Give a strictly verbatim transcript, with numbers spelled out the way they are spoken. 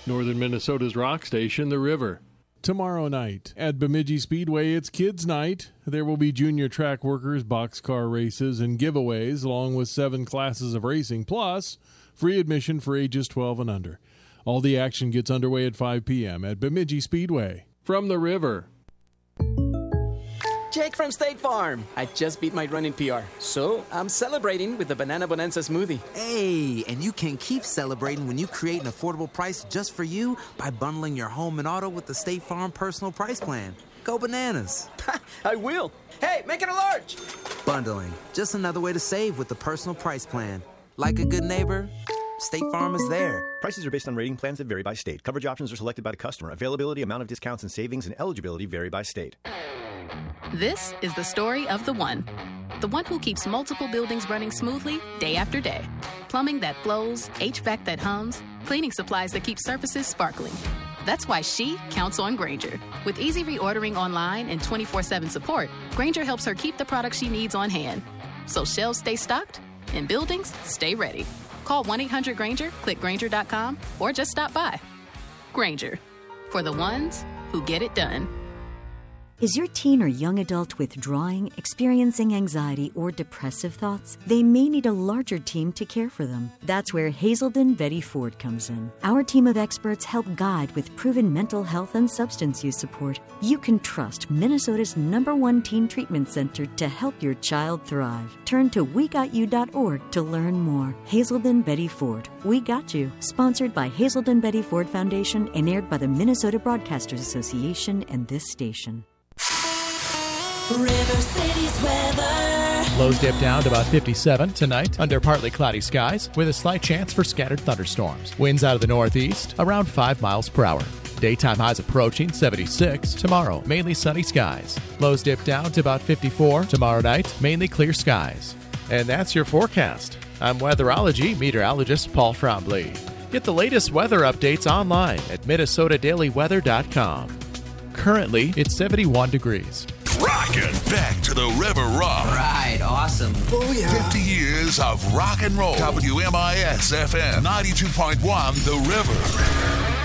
Northern Minnesota's rock station, The River. Tomorrow night at Bemidji Speedway, it's Kids Night. There will be junior track workers, boxcar races, and giveaways, along with seven classes of racing, plus free admission for ages twelve and under. All the action gets underway at five p.m. at Bemidji Speedway. From The River. Jake from State Farm. I just beat my running P R, so I'm celebrating with the Banana Bonanza smoothie. Hey, and you can keep celebrating when you create an affordable price just for you by bundling your home and auto with the State Farm Personal Price Plan. Go bananas. I will. Hey, make it a large. Bundling, just another way to save with the Personal Price Plan. Like a good neighbor, State Farm is there. Prices are based on rating plans that vary by state. Coverage options are selected by the customer. Availability, amount of discounts and savings, and eligibility vary by state. This is the story of the one. The one who keeps multiple buildings running smoothly day after day. Plumbing that flows, H V A C that hums, cleaning supplies that keep surfaces sparkling. That's why she counts on Grainger. With easy reordering online and twenty-four seven support, Grainger helps her keep the products she needs on hand. So shelves stay stocked and buildings stay ready. Call one eight hundred Grainger, click Grainger dot com, or just stop by. Grainger, for the ones who get it done. Is your teen or young adult withdrawing, experiencing anxiety, or depressive thoughts? They may need a larger team to care for them. That's where Hazelden Betty Ford comes in. Our team of experts help guide with proven mental health and substance use support. You can trust Minnesota's number one teen treatment center to help your child thrive. Turn to we got you dot org to learn more. Hazelden Betty Ford. We Got You. Sponsored by Hazelden Betty Ford Foundation and aired by the Minnesota Broadcasters Association and this station. River City's weather. Lows dip down to about fifty-seven tonight under partly cloudy skies with a slight chance for scattered thunderstorms. Winds out of the northeast around five miles per hour. Daytime highs approaching seventy-six. Tomorrow, mainly sunny skies. Lows dip down to about fifty-four. Tomorrow night, mainly clear skies. And that's your forecast. I'm weatherology meteorologist Paul Frombley. Get the latest weather updates online at Minnesota Daily Weather dot com. Currently, it's seventy-one degrees. Rockin' back to the River Rock. Right, awesome. Oh, yeah. fifty years of rock and roll. W M I S F M ninety-two point one The River.